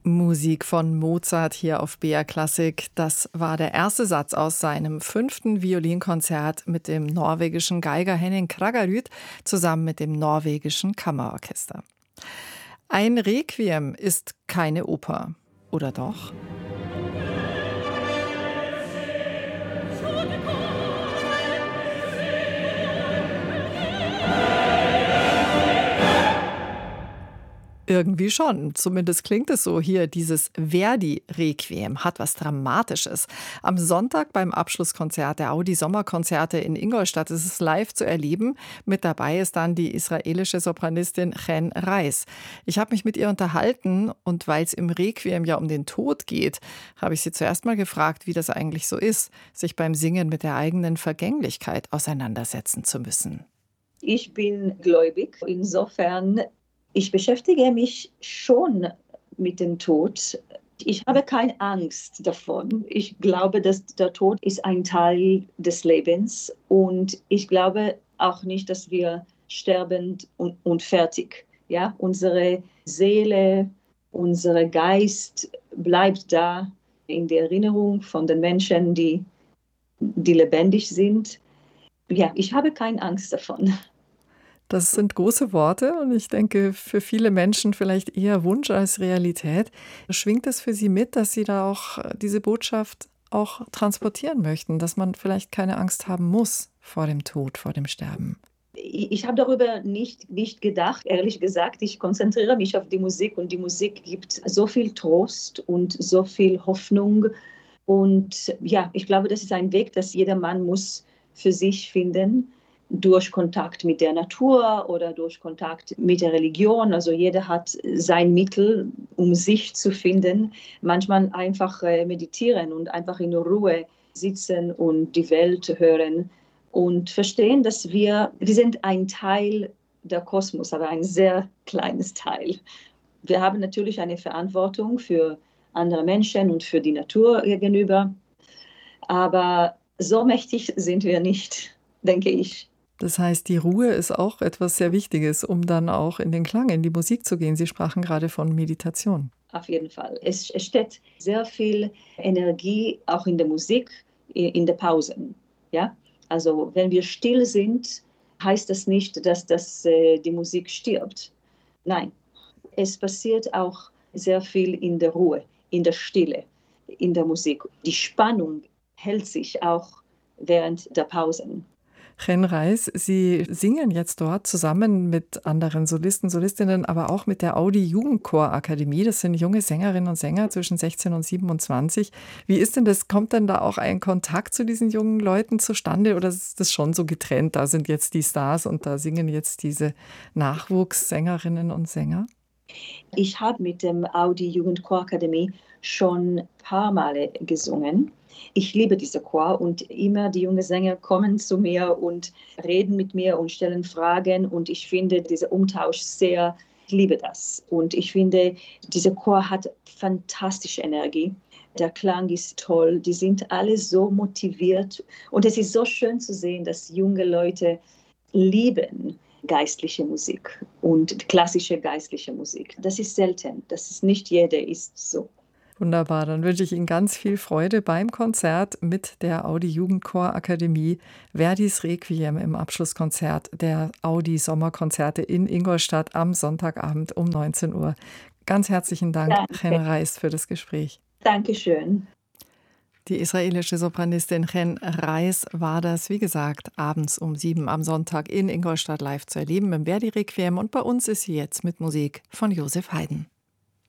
Musik von Mozart hier auf BR Klassik. Das war der erste Satz aus seinem 5. Violinkonzert mit dem norwegischen Geiger Henning Kraggerud zusammen mit dem norwegischen Kammerorchester. Ein Requiem ist keine Oper, oder doch? Irgendwie schon. Zumindest klingt es so hier. Dieses Verdi-Requiem hat was Dramatisches. Am Sonntag beim Abschlusskonzert der Audi-Sommerkonzerte in Ingolstadt ist es live zu erleben. Mit dabei ist dann die israelische Sopranistin Chen Reis. Ich habe mich mit ihr unterhalten und weil es im Requiem ja um den Tod geht, habe ich sie zuerst mal gefragt, wie das eigentlich so ist, sich beim Singen mit der eigenen Vergänglichkeit auseinandersetzen zu müssen. Ich bin gläubig. Insofern ich beschäftige mich schon mit dem Tod. Ich habe keine Angst davon. Ich glaube, dass der Tod ist ein Teil des Lebens und ich glaube auch nicht, dass wir sterben und fertig. Ja? Unsere Seele, unser Geist bleibt da in der Erinnerung von den Menschen, die lebendig sind. Ja, ich habe keine Angst davon. Das sind große Worte und ich denke, für viele Menschen vielleicht eher Wunsch als Realität. Schwingt es für Sie mit, dass Sie da auch diese Botschaft auch transportieren möchten, dass man vielleicht keine Angst haben muss vor dem Tod, vor dem Sterben? Ich habe darüber nicht gedacht, ehrlich gesagt. Ich konzentriere mich auf die Musik und die Musik gibt so viel Trost und so viel Hoffnung. Und ja, ich glaube, das ist ein Weg, das jeder Mann muss für sich finden. Durch Kontakt mit der Natur oder durch Kontakt mit der Religion. Also jeder hat sein Mittel, um sich zu finden. Manchmal einfach meditieren und einfach in Ruhe sitzen und die Welt hören und verstehen, dass wir sind ein Teil der Kosmos, aber ein sehr kleines Teil. Wir haben natürlich eine Verantwortung für andere Menschen und für die Natur gegenüber, aber so mächtig sind wir nicht, denke ich. Das heißt, die Ruhe ist auch etwas sehr Wichtiges, um dann auch in den Klang, in die Musik zu gehen. Sie sprachen gerade von Meditation. Auf jeden Fall. Es steckt sehr viel Energie auch in der Musik, in der Pausen. Ja? Also wenn wir still sind, heißt das nicht, dass die Musik stirbt. Nein, es passiert auch sehr viel in der Ruhe, in der Stille, in der Musik. Die Spannung hält sich auch während der Pausen. Chen Reis, Sie singen jetzt dort zusammen mit anderen Solisten, Solistinnen, aber auch mit der Audi Jugendchorakademie. Das sind junge Sängerinnen und Sänger zwischen 16 und 27. Wie ist denn das? Kommt denn da auch ein Kontakt zu diesen jungen Leuten zustande oder ist das schon so getrennt? Da sind jetzt die Stars und da singen jetzt diese Nachwuchssängerinnen und Sänger? Ich habe mit dem Audi Jugendchorakademie schon ein paar Male gesungen. Ich liebe diese Chor und immer die jungen Sänger kommen zu mir und reden mit mir und stellen Fragen und ich finde diesen Umtausch sehr, ich liebe das. Und ich finde, dieser Chor hat fantastische Energie. Der Klang ist toll, die sind alle so motiviert und es ist so schön zu sehen, dass junge Leute lieben geistliche Musik und klassische geistliche Musik. Das ist selten, das ist nicht jeder ist so. Wunderbar, dann wünsche ich Ihnen ganz viel Freude beim Konzert mit der Audi Jugendchorakademie. Verdis Requiem im Abschlusskonzert der Audi Sommerkonzerte in Ingolstadt am Sonntagabend um 19 Uhr. Ganz herzlichen Dank, Chen Reis, für das Gespräch. Dankeschön. Die israelische Sopranistin Chen Reis war das, wie gesagt, abends um 7 am Sonntag in Ingolstadt live zu erleben im Verdi Requiem. Und bei uns ist sie jetzt mit Musik von Josef Haydn.